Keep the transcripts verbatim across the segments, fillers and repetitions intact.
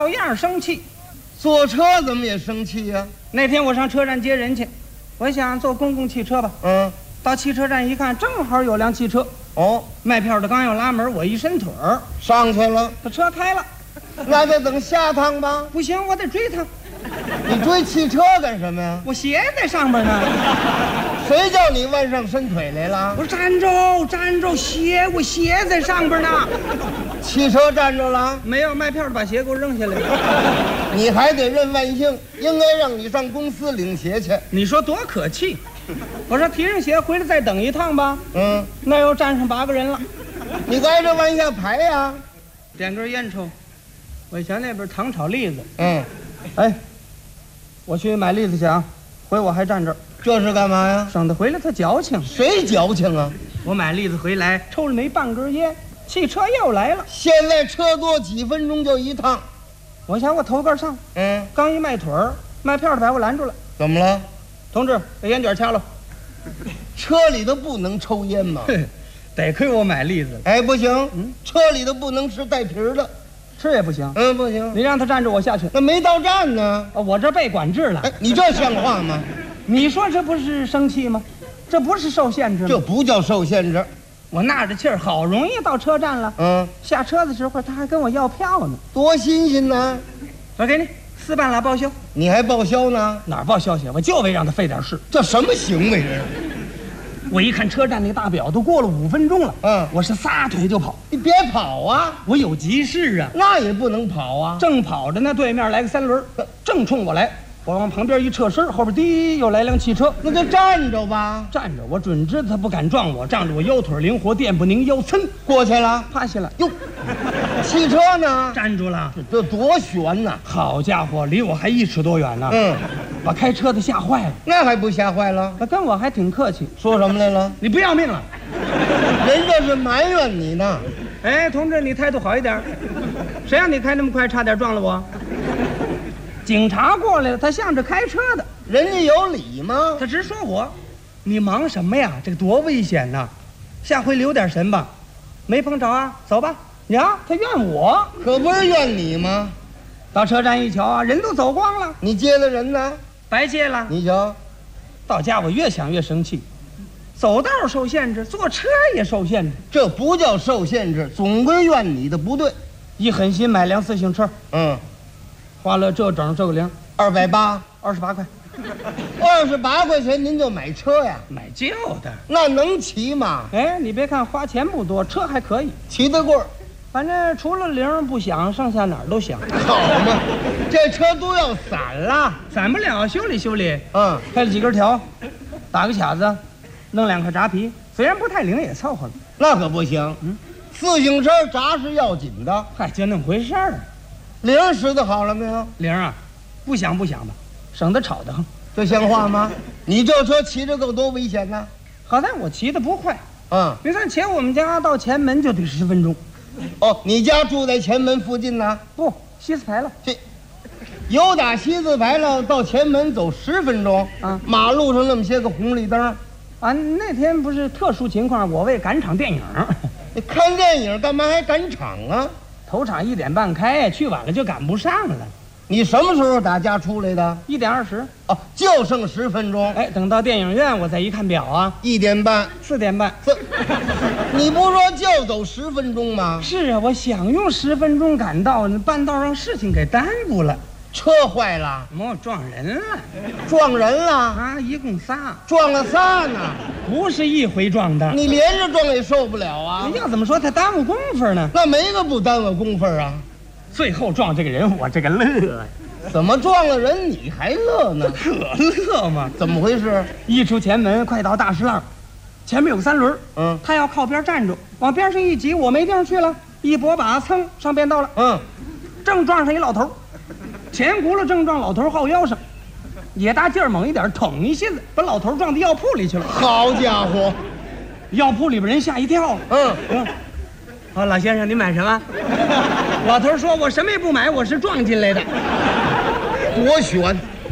照样生气。 坐车怎么也生气呀、啊？ 那天我上车站接人去，我想坐公共汽车吧。 嗯， 到汽车站一看，正好有辆汽车。 哦， 卖票的刚要拉门，我一伸腿儿上去了， 把车开了。 那得等下趟吧？ 不行，我得追他。 你追汽车干什么呀？ 我鞋在上边呢。 谁叫你往上伸腿来了？ 我站住，站住，鞋我鞋在上边呢。 汽车站住了？ 没有，卖票的把鞋给我扔下来了。 你还得认万幸，应该让你上公司领鞋去。 你说多可气！我说提上鞋回来再等一趟吧。 嗯， 那又站上八个人了。 你挨着往下排呀？ 点根烟抽。我一想那边糖炒栗子。 嗯， 哎，我去买栗子去啊，回我还站这儿， 这是干嘛呀？ 省得回来他矫情。 谁矫情啊？ 我买栗子回来，抽了没半根烟，汽车又来了。 现在车多几分钟就一趟。 我想我头个上， 嗯， 刚一迈腿儿，卖票的把我拦住了。 怎么了？ 同志，把烟卷掐了。 车里头不能抽烟吗？ 得亏我买栗子。 哎，不行， 嗯， 车里头不能吃带皮儿的。 吃也不行。 嗯，不行， 你让他站着，我下去。 那没到站呢。 啊，我这被管制了。 哎，你这像话吗？ 你说这不是生气吗？这不是受限制吗？ 这不叫受限制。 我纳着气儿，好容易到车站了。 嗯， 下车的时候他还跟我要票呢， 多新鲜呢！ 我给你四半拉报销。 你还报销呢？ 哪儿报销去？我就为让他费点事。 这什么行为这是？ 我一看车站那大表都过了五分钟了。 嗯， 我是撒腿就跑。 你别跑啊！ 我有急事啊。 那也不能跑啊！ 正跑着呢，对面来个三轮，正冲我来。我往旁边一侧身，后边滴又来辆汽车。 那就站着吧。 站着，我准知道他不敢撞我，仗着我腰腿灵活，电不拧腰，噌过去了， 趴下了。 哟，汽车呢？ 站住了。 这多悬呐！ 好家伙，离我还一尺多远呢。 嗯， 把开车的吓坏了。 那还不吓坏了？ 他跟我还挺客气， 说什么来了？ 你不要命了？ 人这是埋怨你呢。 哎，同志，你态度好一点。谁让你开那么快，差点撞了我？警察过来了，他向着开车的。 人家有理吗？ 他直说我，你忙什么呀？这个多危险呐！下回留点神吧。没碰着啊，走吧。娘，他怨我， 可不是怨你吗？ 到车站一瞧啊，人都走光了。 你接的人呢？ 白接了。 你瞧， 到家我越想越生气。走道受限制，坐车也受限制， 这不叫受限制，总归怨你的不对。 一狠心买辆自行车， 嗯， 花了这整这个零， 二百八， 二十八块， 二十八块钱您就买车呀？ 买旧的。 那能骑吗？ 哎，你别看花钱不多，车还可以， 骑得过。 反正除了铃不响，剩下哪儿都响。 好嘛，这车都要散了， 散不了，修理修理。 嗯， 开了几根条，打个卡子，弄两块扎皮，虽然不太灵，也凑合了。 那可不行。 嗯， 自行车闸是要紧的。 嗨，就那么回事儿。 铃使得好了没有？ 铃啊，不响不响吧，省得吵得很。 这像话吗？你这车骑着够多危险呢。 好在我骑得不快。 嗯， 你看前我们家到前门就得十分钟。 哦，你家住在前门附近呢？ 不，西四牌了。 这由打西四牌了到前门走十分钟啊！ 马路上那么些个红绿灯啊！那天不是特殊情况，我为赶场电影。 你看电影干嘛还赶场啊？ 头场一点半开，去晚了就赶不上了。 你什么时候打家出来的？ 一点二十。 哦，就剩十分钟。 哎，等到电影院，我再一看表啊， 一点半， 四点半。 这，你不说就走十分钟吗？ 是啊，我想用十分钟赶到，半道让事情给耽误了。 车坏了， 我撞人了， 撞人了啊！一共仨， 撞了仨呢， 不是一回撞的。 你连着撞也受不了啊！ 要怎么说他耽误功夫呢？ 那没个不耽误功夫啊！ 最后撞这个人，我这个乐呀！ 怎么撞了人你还乐呢？ 可乐嘛！ 怎么回事？ 一出前门，快到大石栏，前面有个三轮， 嗯， 他要靠边站住，往边上一挤，我没地方去了，一拨把，噌上便道了， 嗯， 正撞上一老头。前轱辘正撞老头后腰上，也大劲儿猛一点，腾一下子把老头撞到药铺里去了。 好家伙， 药铺里边人吓一跳。 嗯嗯，好，老先生您买什么？老头说：“我什么也不买，我是撞进来的。” 多悬！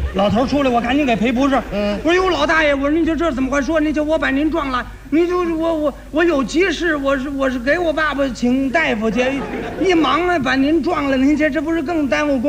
老头出来，我赶紧给赔不是。 嗯我说哟，老大爷，我说您这这怎么回事？您就我把您撞了，您就我我我有急事，我是我是给我爸爸请大夫去，一忙啊把您撞了，您这这不是更耽误工